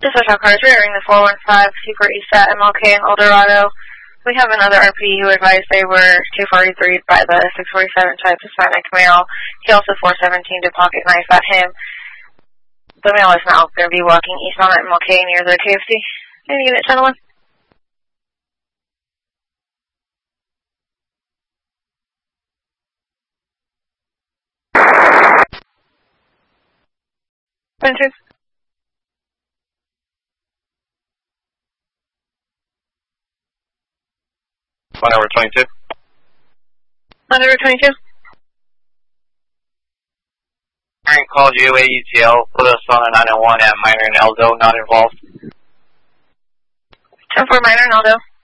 Dispatch cars, rearing the 415, Super East at MLK in El Dorado. We have another RP who advised they were 243 by the 647 type Hispanic male. He also 417 to pocket knife at him. The male is now going to be walking eastbound at MLK near the KFC. Any unit, gentlemen? Two. 1/22. 1/22. Call UAETL, put us on a 901 at Minor and Eldo, not involved. 10-4 Minor and Eldo.